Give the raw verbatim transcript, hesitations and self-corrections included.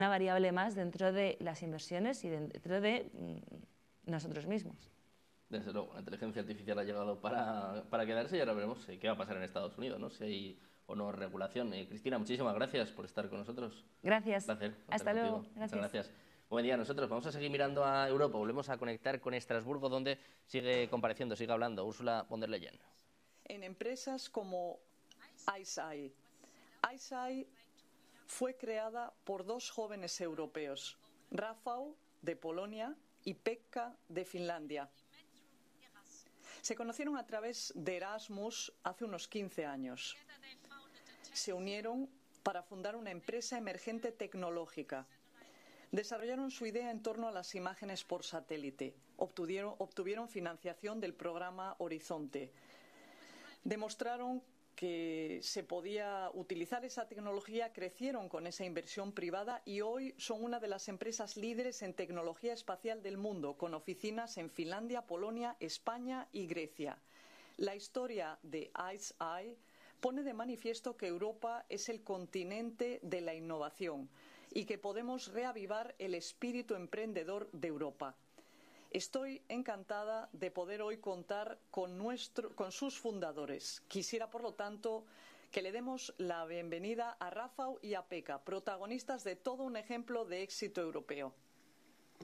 una variable más dentro de las inversiones y dentro de mm, nosotros mismos. Desde luego, la inteligencia artificial ha llegado para, para quedarse y ahora veremos qué va a pasar en Estados Unidos, ¿no? Si hay o no regulación. Eh, Cristina, muchísimas gracias por estar con nosotros. Gracias. Un placer. Hasta luego. Gracias. Muchas gracias. Buen día. Nosotros vamos a seguir mirando a Europa. Volvemos a conectar con Estrasburgo, donde sigue compareciendo, sigue hablando Ursula von der Leyen. En empresas como ICEYE. ICEYE fue creada por dos jóvenes europeos, Rafał, de Polonia, y Pekka, de Finlandia. Se conocieron a través de Erasmus hace unos quince años. Se unieron para fundar una empresa emergente tecnológica. Desarrollaron su idea en torno a las imágenes por satélite. Obtuvieron, obtuvieron financiación del programa Horizonte. Demostraron que se podía utilizar esa tecnología, crecieron con esa inversión privada y hoy son una de las empresas líderes en tecnología espacial del mundo, con oficinas en Finlandia, Polonia, España y Grecia. La historia de ICEYE pone de manifiesto que Europa es el continente de la innovación y que podemos reavivar el espíritu emprendedor de Europa. Estoy encantada de poder hoy contar con, nuestro, con sus fundadores. Quisiera, por lo tanto, que le demos la bienvenida a Rafał y a Pekka, protagonistas de todo un ejemplo de éxito europeo.